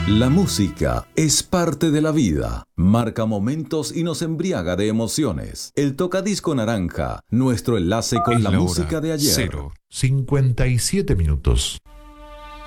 La música es parte de la vida, marca momentos y nos embriaga de emociones. El tocadisco naranja, nuestro enlace con la música de ayer. 0:57 minutos.